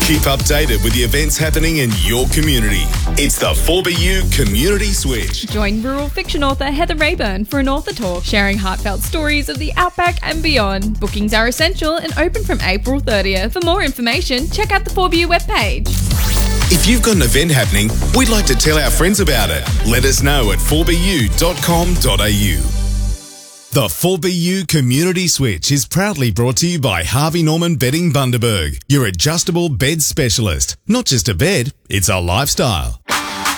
Keep updated with the events happening in your community. It's the 4BU Community Switch. Join rural fiction author Heather Rayburn for an author talk, sharing heartfelt stories of the outback and beyond. Bookings are essential and open from April 30th. For more information, check out the 4BU webpage. If you've got an event happening, we'd like to tell our friends about it. Let us know at 4bu.com.au. The 4BU Community Switch is proudly brought to you by Harvey Norman Bedding Bundaberg, your adjustable bed specialist. Not just a bed, it's a lifestyle.